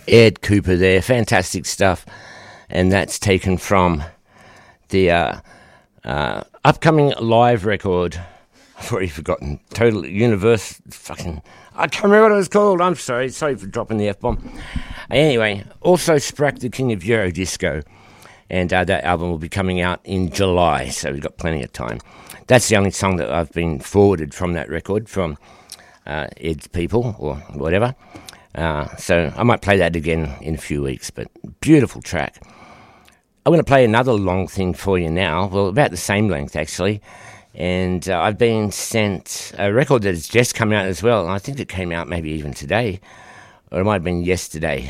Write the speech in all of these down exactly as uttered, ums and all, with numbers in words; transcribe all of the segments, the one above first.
Ed Cooper there, fantastic stuff. And that's taken from the uh, uh, upcoming live record. I've already forgotten. Total Universe, fucking, I can't remember what it was called. I'm sorry. Sorry for dropping the F-bomb. Anyway, also Sprack, the King of Eurodisco. And uh, that album will be coming out in July, so we've got plenty of time. That's the only song that I've been forwarded from that record, from uh, Ed's people, or whatever. Uh, so I might play that again in a few weeks, but beautiful track. I'm going to play another long thing for you now, well, about the same length, actually. And uh, I've been sent a record that has just come out as well, and I think it came out maybe even today, or it might have been yesterday.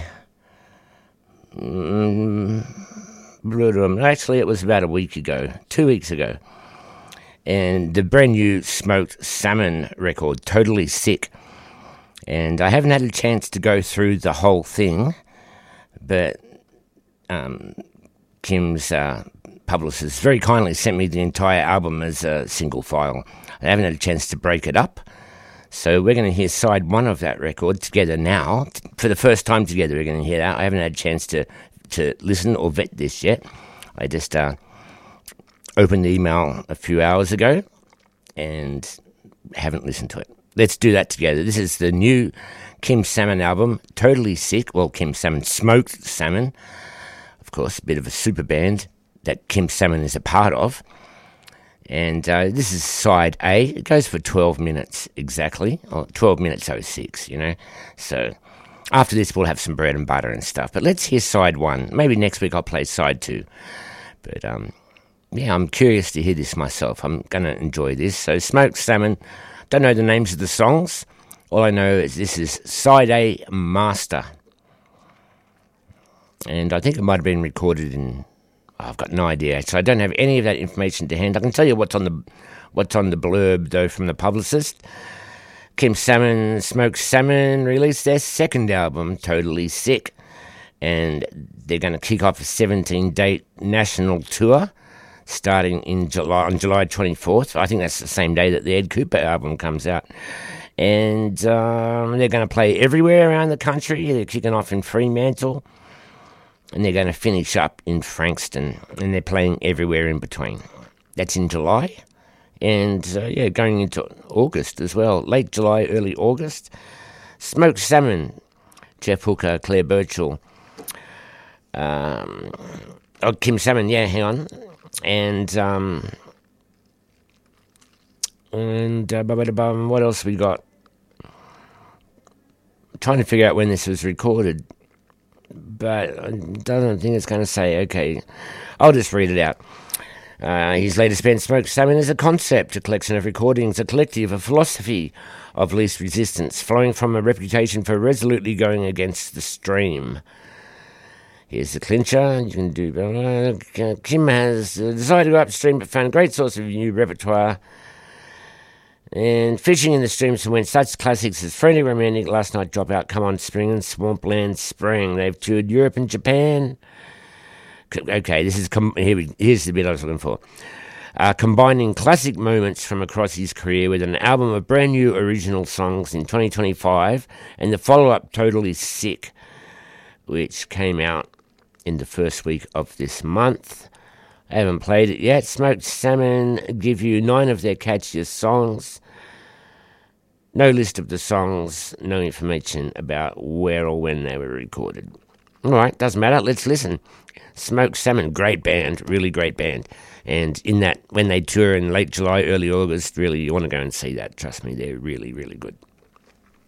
Mm, actually, it was about a week ago, two weeks ago. And the brand new Smoked Salmon record, Totally Sick. And I haven't had a chance to go through the whole thing, but um, Kim's uh, publicist very kindly sent me the entire album as a single file. I haven't had a chance to break it up, so we're going to hear side one of that record together now. For the first time together, we're going to hear that. I haven't had a chance to, to listen or vet this yet. I just uh, opened the email a few hours ago and haven't listened to it. Let's do that together. This is the new Kim Salmon album, Totally Sick. Well, Kim Salmon, Smoked Salmon. Of course, a bit of a super band that Kim Salmon is a part of. And uh, this is side A. It goes for twelve minutes exactly, or twelve minutes oh six, you know. So after this, we'll have some bread and butter and stuff. But let's hear side one. Maybe next week I'll play side two. But um, yeah, I'm curious to hear this myself. I'm going to enjoy this. So Smoked Salmon. Don't know the names of the songs. All I know is this is Side A Master. And I think it might have been recorded in... Oh, I've got no idea. So I don't have any of that information to hand. I can tell you what's on the what's on the blurb, though, from the publicist. Kim Salmon, Smoked Salmon released their second album, Totally Sick. And they're going to kick off a seventeen-date national tour starting in July, on July twenty-fourth. I think that's the same day that the Ed Cooper album comes out. And um, they're going to play everywhere around the country. They're kicking off in Fremantle. And they're going to finish up in Frankston. And they're playing everywhere in between. That's in July. And, uh, yeah, going into August as well. Late July, early August. Smoked Salmon, Jeff Hooker, Claire Birchall. Um, oh, Kim Salmon, yeah, hang on. And, um, and, uh, what else we got? I'm trying to figure out when this was recorded, but I don't think it's going to say, okay, I'll just read it out. Uh, his latest band, Smoked Salmon, is a concept, a collection of recordings, a collective, a philosophy of least resistance, flowing from a reputation for resolutely going against the stream. Here's the clincher. You can do. Uh, Kim has decided to go upstream, but found a great source of new repertoire. And fishing in the streams from when such classics as Friendly Romantic, Last Night Dropout, Come On Spring, and Swampland Spring. They've toured Europe and Japan. Okay, this is com- here. We, here's the bit I was looking for. Uh, combining classic moments from across his career with an album of brand new original songs in twenty twenty-five, and the follow-up, Totally Sick, which came out in the first week of this month. I haven't played it yet. Smoked Salmon give you nine of their catchiest songs. No list of the songs, no information about where or when they were recorded. All right, doesn't matter. Let's listen. Smoked Salmon, great band, really great band. And in that, when they tour in late July, early August, really, you want to go and see that. Trust me, they're really, really good.